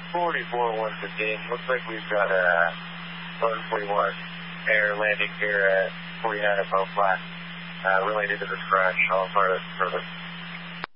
44-115. Looks like we've got a 1141 air landing here at 49 above flat related to this crash. All part of the service.